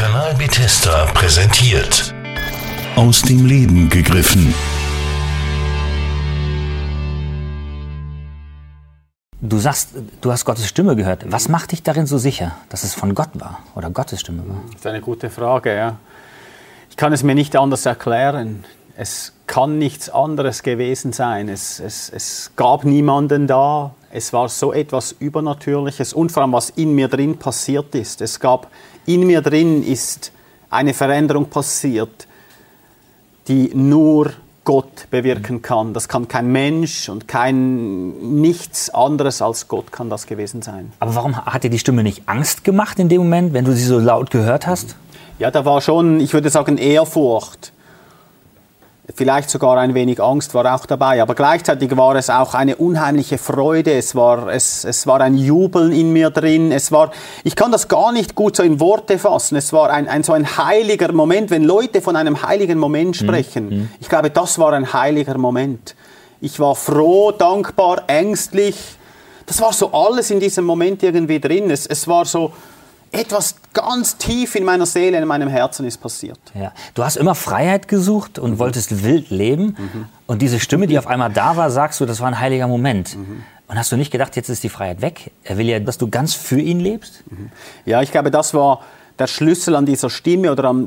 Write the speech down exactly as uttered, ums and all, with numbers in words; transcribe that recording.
Kanal Bethesda präsentiert. Aus dem Leben gegriffen. Du sagst, du hast Gottes Stimme gehört. Was macht dich darin so sicher, dass es von Gott war oder Gottes Stimme war? Das ist eine gute Frage, ja. Ich kann es mir nicht anders erklären. Es kann nichts anderes gewesen sein. Es, es, es gab niemanden da. Es war so etwas Übernatürliches und vor allem, was in mir drin passiert ist. Es gab, in mir drin ist eine Veränderung passiert, die nur Gott bewirken kann. Das kann kein Mensch und kein nichts anderes als Gott kann das gewesen sein. Aber warum hat dir die Stimme nicht Angst gemacht in dem Moment, wenn du sie so laut gehört hast? Ja, da war schon, ich würde sagen, Ehrfurcht. Vielleicht sogar ein wenig Angst war auch dabei, aber gleichzeitig war es auch eine unheimliche Freude, es war, es, es war ein Jubeln in mir drin, es war, ich kann das gar nicht gut so in Worte fassen, es war ein, ein, so ein heiliger Moment, wenn Leute von einem heiligen Moment sprechen, mhm. ich glaube, das war ein heiliger Moment. Ich war froh, dankbar, ängstlich, das war so alles in diesem Moment irgendwie drin, es, es war so, etwas ganz tief in meiner Seele, in meinem Herzen ist passiert. Ja. Du hast immer Freiheit gesucht und mhm. wolltest wild leben. Mhm. Und diese Stimme, die auf einmal da war, sagst du, das war ein heiliger Moment. Mhm. Und hast du nicht gedacht, jetzt ist die Freiheit weg? Er will ja, dass du ganz für ihn lebst? Mhm. Ja, ich glaube, das war der Schlüssel an dieser Stimme oder an,